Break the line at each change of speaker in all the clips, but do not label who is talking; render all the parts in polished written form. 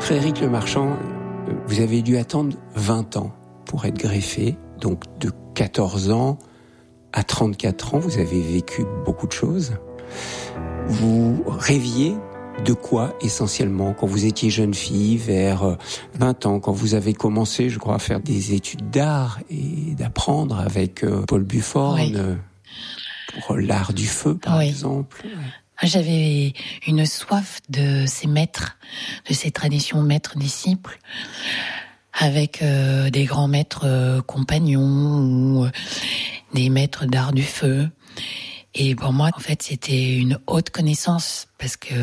Frédéric Lemarchand, vous avez dû attendre 20 ans pour être greffé, donc de 14 ans à 34 ans, vous avez vécu beaucoup de choses. Vous rêviez de quoi essentiellement quand vous étiez jeune fille, vers 20 ans, quand vous avez commencé, je crois, à faire des études d'art et d'apprendre avec Paul Bufforn pour l'art du feu, par exemple.
J'avais une soif de ces maîtres, de ces traditions maîtres-disciples, avec des grands maîtres compagnons ou des maîtres d'art du feu. Et pour moi, en fait, c'était une haute connaissance parce que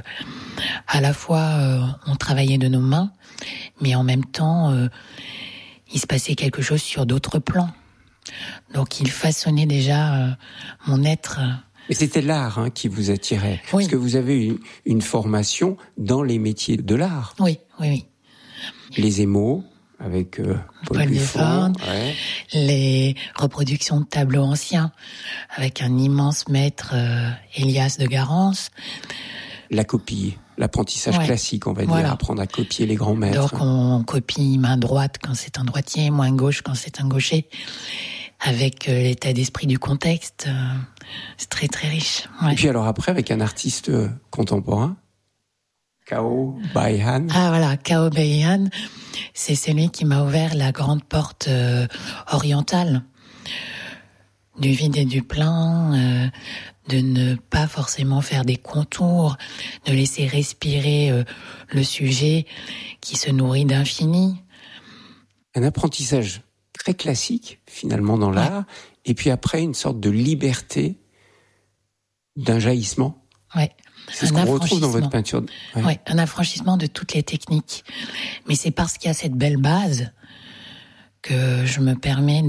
à la fois on travaillait de nos mains, mais en même temps, il se passait quelque chose sur d'autres plans. Donc, il façonnait déjà mon être.
Et c'était l'art qui vous attirait, parce que vous avez une formation dans les métiers de l'art.
Oui.
Les émaux, avec Paul Bufforn,
les reproductions de tableaux anciens, avec un immense maître, Elias de Garance.
La copie, l'apprentissage classique, on va dire, apprendre à copier les grands maîtres.
Donc on copie main droite quand c'est un droitier, main gauche quand c'est un gaucher, avec l'état d'esprit du contexte. C'est très très riche.
Et puis alors après, avec un artiste contemporain, Cao Baihan.
Ah voilà, Cao Baihan, c'est celui qui m'a ouvert la grande porte orientale, du vide et du plein, de ne pas forcément faire des contours, de laisser respirer le sujet qui se nourrit d'infini.
Un apprentissage très classique, finalement, dans l'art, et puis après, une sorte de liberté d'un jaillissement.
Ouais.
C'est ce qu'on retrouve dans votre peinture.
Ouais, un affranchissement de toutes les techniques. Mais c'est parce qu'il y a cette belle base que je me permets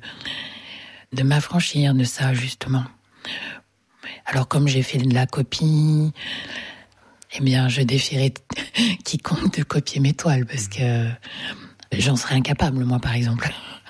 de m'affranchir de ça, justement. Alors, comme j'ai fait de la copie, eh bien, je défierais quiconque de copier mes toiles, parce que j'en serais incapable, moi, par exemple.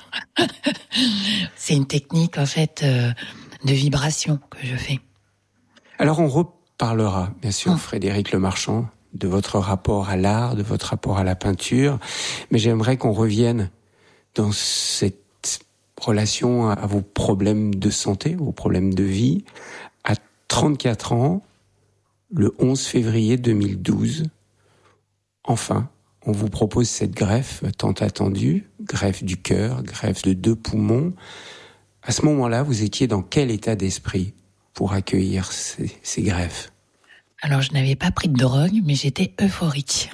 C'est une technique, en fait, de vibration que je fais.
Alors, on reparlera, bien sûr, Frédéric Lemarchand, de votre rapport à l'art, de votre rapport à la peinture, mais j'aimerais qu'on revienne dans cette relation à vos problèmes de santé, vos problèmes de vie. À 34 ans, le 11 février 2012, enfin, on vous propose cette greffe tant attendue, greffe du cœur, greffe de 2 poumons. À ce moment-là, vous étiez dans quel état d'esprit pour accueillir ces greffes?
Alors, je n'avais pas pris de drogue, mais j'étais euphorique.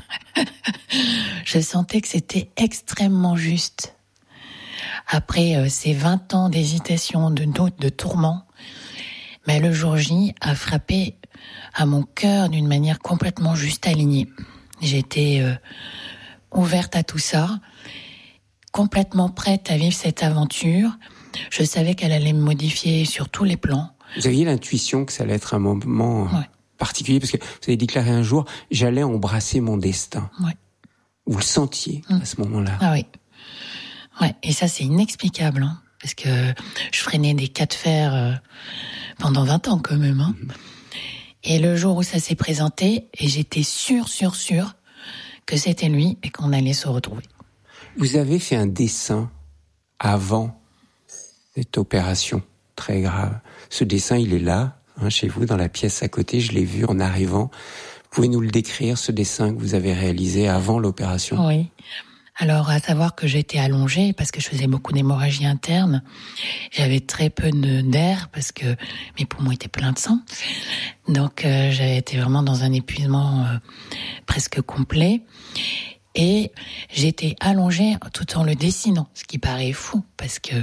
Je sentais que c'était extrêmement juste. Après ces 20 ans d'hésitation, de doute, de tourment, mais le jour J a frappé à mon cœur d'une manière complètement juste alignée. J'étais ouverte à tout ça, complètement prête à vivre cette aventure. Je savais qu'elle allait me modifier sur tous les plans.
Vous aviez l'intuition que ça allait être un moment particulier, parce que vous avez déclaré un jour, j'allais embrasser mon destin. Vous le sentiez à ce moment-là?
Ah oui. Ouais, et ça c'est inexplicable, parce que je freinais des cas de fer pendant 20 ans quand même. Et le jour où ça s'est présenté, et j'étais sûre que c'était lui et qu'on allait se retrouver.
Vous avez fait un dessin avant cette opération très grave. Ce dessin, il est là, chez vous, dans la pièce à côté. Je l'ai vu en arrivant. Vous pouvez nous le décrire, ce dessin que vous avez réalisé avant l'opération?
Oui. Alors, à savoir que j'étais allongée parce que je faisais beaucoup d'hémorragie interne. J'avais très peu d'air parce que mes poumons étaient pleins de sang. Donc, j'avais été vraiment dans un épuisement presque complet. Et j'étais allongée tout en le dessinant, ce qui paraît fou parce que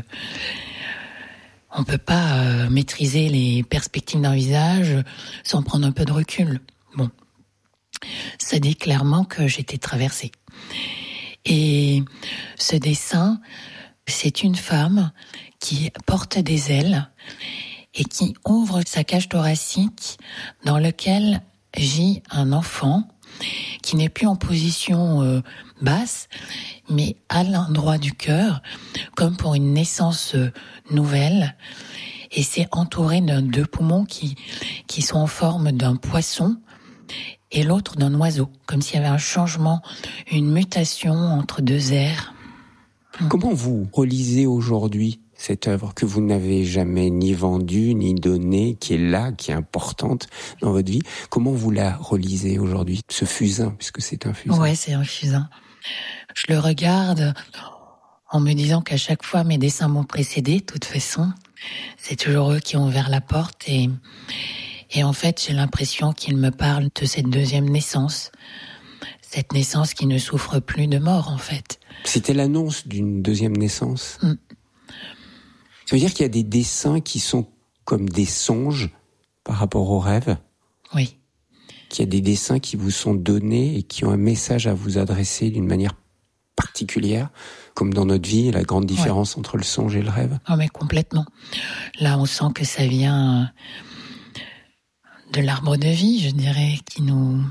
on peut pas maîtriser les perspectives d'un visage sans prendre un peu de recul. Bon, ça dit clairement que j'étais traversée. Et ce dessin, c'est une femme qui porte des ailes et qui ouvre sa cage thoracique dans laquelle gît un enfant qui n'est plus en position basse, mais à l'endroit du cœur, comme pour une naissance nouvelle. Et c'est entouré de 2 poumons qui sont en forme d'un poisson. et l'autre d'un oiseau, comme s'il y avait un changement, une mutation entre deux airs.
Comment vous relisez aujourd'hui cette œuvre que vous n'avez jamais ni vendue, ni donnée, qui est là, qui est importante dans votre vie? Comment vous la relisez aujourd'hui, ce fusain, puisque c'est un fusain?
Ouais, c'est un fusain. Je le regarde en me disant qu'à chaque fois, mes dessins m'ont précédé, de toute façon. C'est toujours eux qui ont ouvert la porte et en fait, j'ai l'impression qu'ils me parlent de cette deuxième naissance. Cette naissance qui ne souffre plus de mort, en fait.
C'était l'annonce d'une deuxième naissance. Ça veut dire qu'il y a des dessins qui sont comme des songes par rapport aux rêves?
Oui.
Qu'il y a des dessins qui vous sont donnés et qui ont un message à vous adresser d'une manière particulière, comme dans notre vie, la grande différence entre le songe et le rêve?
Oh, mais complètement. Là, on sent que ça vient de l'arbre de vie, je dirais, qui nous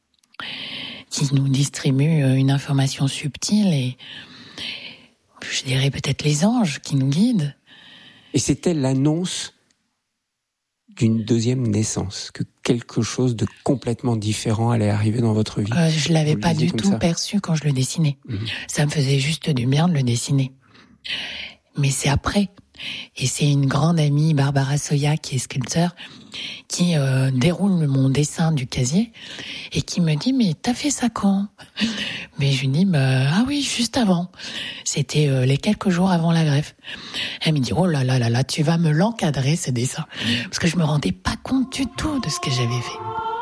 distribue une information subtile et je dirais peut-être les anges qui nous guident.
Et c'était l'annonce d'une deuxième naissance, que quelque chose de complètement différent allait arriver dans votre vie.
Je l'avais pas du tout perçu quand je le dessinais. Ça me faisait juste du bien de le dessiner. Mais c'est après. Et c'est une grande amie, Barbara Soya, qui est sculpteur, qui déroule mon dessin du casier et qui me dit « Mais t'as fait ça quand ?» Mais je lui dis « Ah oui, juste avant. C'était les quelques jours avant la greffe. » Elle me dit « Oh là là là là, tu vas me l'encadrer ce dessin. » Parce que je me rendais pas compte du tout de ce que j'avais fait.